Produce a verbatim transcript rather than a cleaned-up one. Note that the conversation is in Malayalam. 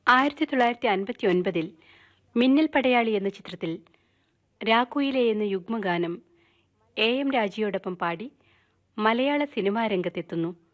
ആയിരത്തി തൊള്ളായിരത്തി അൻപത്തി ഒൻപതിൽ മിന്നൽ പടയാളി എന്ന ചിത്രത്തിൽ രാക്കുയിലെ എന്ന യുഗ്മഗാനം എ എം രാജിയോടൊപ്പം പാടി മലയാള സിനിമാ രംഗത്തെത്തുന്നു.